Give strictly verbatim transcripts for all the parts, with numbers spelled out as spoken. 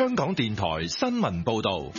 香港電台新聞報道。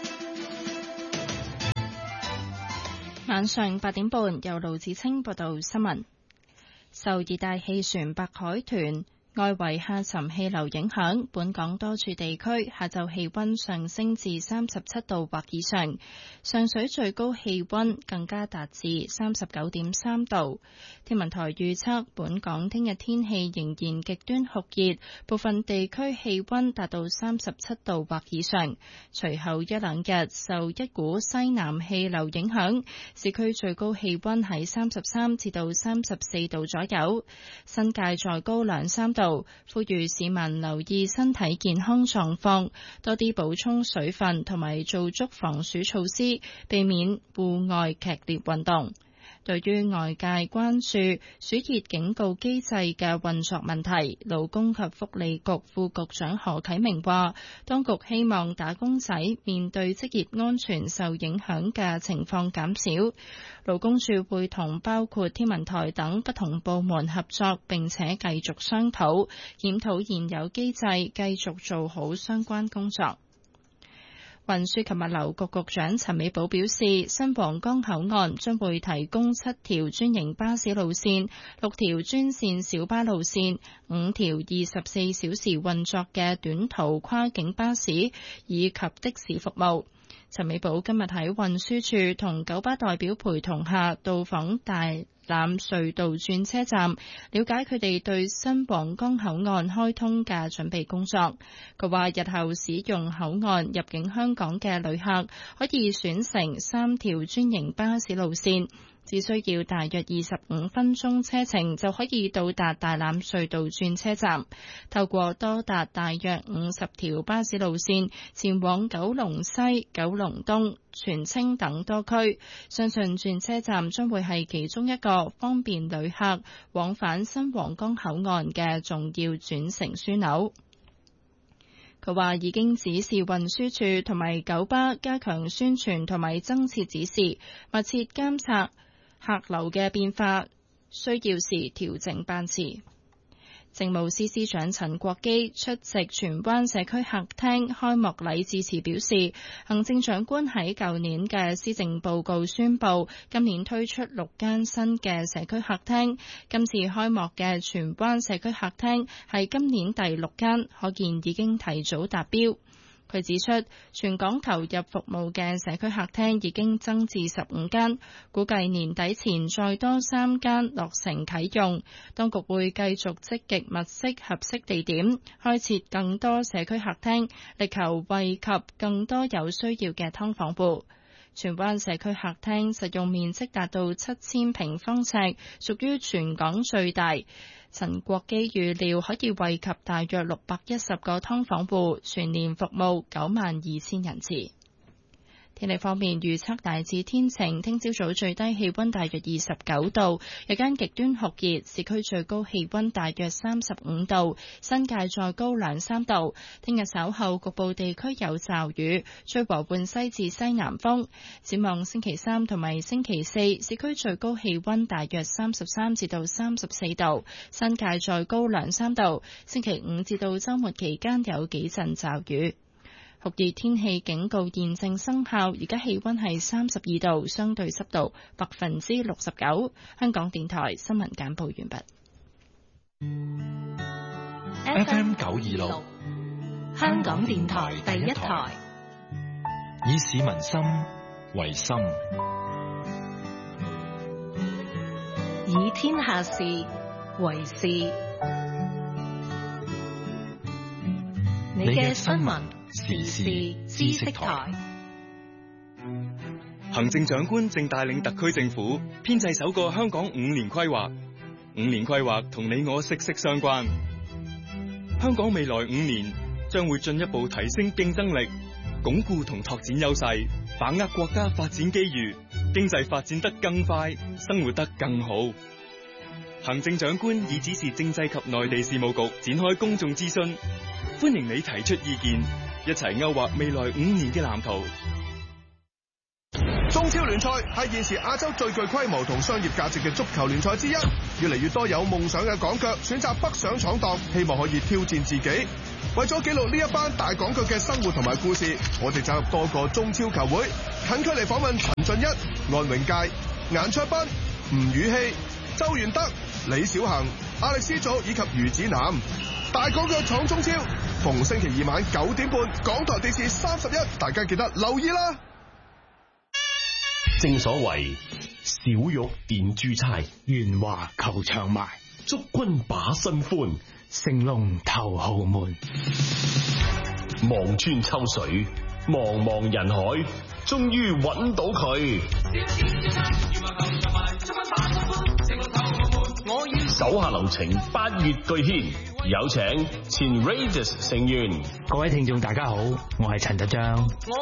晚上八點半，由盧子清報道新聞。受熱帶氣旋白海豚外圍下沉氣流影響，本港多處地區下晝氣溫上升至三十七度或以上，上水最高氣溫更加達至三十九點三度。天文台預測本港聽日天氣仍然極端酷熱，部分地區氣溫達到三十七度或以上。隨後一兩日受一股西南氣流影響，市區最高氣溫喺三十三至到三十四度左右，新界再高兩三度。呼籲市民留意身體健康狀況，多啲補充水分同埋做足防暑措施，避免戶外劇烈運動。對於外界關注暑熱警告機制嘅運作問題，勞工及福利局副局長何啟明話，當局希望打工仔面對職業安全受影響嘅情況減少。勞工處會同包括天文台等不同部門合作，並且繼續商討檢討現有機制，繼續做好相關工作。運輸及物流局局長陳美寶表示，新皇崗口岸將會提供七條專營巴士路線、六條專線小巴路線、五條二十四小時運作嘅短途跨境巴士以及的士服務。陳美寶今日喺運輸處同九巴代表陪同下到訪大欖隧道轉車站，了解佢哋對新皇崗口岸開通嘅準備工作。佢話日後使用口岸入境香港嘅旅客可以選乘三條專營巴士路線，只需要大約二十五分鐘車程就可以到達大欖隧道轉車站。透過多達大約五十條巴士路線前往九龍西、九龍東、荃青等多區，相信轉車站將會係其中一個方便旅客往返新皇崗口岸嘅重要轉乘樞紐。佢話已經指示運輸處同埋九巴加強宣傳同埋增設指示，密切監察客流嘅變化，需要時調整班次。政務司司長陳國基出席荃灣社區客廳開幕禮致辭表示，行政長官喺舊年嘅施政報告宣布，今年推出六間新嘅社區客廳，今次開幕嘅荃灣社區客廳係今年第六間，可見已經提早達標。佢指出，全港投入服務嘅社區客廳已經增至十五間，估計年底前再多三間落成啟用。當局會繼續積極物色合適地點，開設更多社區客廳，力求惠及更多有需要嘅劏房戶。荃灣社區客廳實用面積達到七千平方尺，屬於全港最大。陳國基預料可以惠及大約六百一十個劏房戶，全年服務九萬二千人次。天氣方面預測大致天晴，聽朝早最低氣溫大約二十九度，日間極端酷熱，市區最高氣溫大約三十五度，新界再高兩三度。聽日稍後局部地區有驟雨，吹和緩西至西南風。展望星期三同埋星期四，市區最高氣溫大約三十三至到三十四度，新界再高兩三度。星期五至到週末期間有幾陣驟雨。酷熱天氣警告現正生效，而家氣溫係三十二度，相對濕度百分之六十九。香港電台新聞簡報完畢。 F M 九二六， 香港電台第一台， 以市民心為心， 以天下事為事。你嘅新聞時事知識台。 行政長官正帶領特區政府編製首個香港五年規劃，五年規劃同你我息息相關。香港未來五年將會進一步提升競爭力，鞏固同拓展優勢，把握國家發展機遇，經濟發展得更快，生活得更好。行政長官已指示政制及內地事務局展開公眾諮詢，歡迎你提出意見，一齊勾畫未來五年嘅藍圖。 中超聯賽係現時亞洲最具規模同商業價值嘅足球聯賽之一，越嚟越多有夢想嘅港腳選擇北上闖蕩，希望可以挑戰自己。 為咗記錄呢一班大港腳嘅生活同埋故事，我哋走入多個中超球會，近距離訪問陳俊一、安永佳、顏卓彬、吳宇希、周元德、李小恒、阿力斯祖以及余子南。大港腳闖中超，逢星期二晚九點半，港台電視三十一，大家記得留意啦。 正所謂小玉電珠釵， 元華球場埋， 祝君把新歡， 成龍頭號門。 望穿秋水，茫茫人海，終於揾到佢。手下留情，八月巨獻，有請前 Raiders 成員。 各位聽眾大家好，我係陳德章。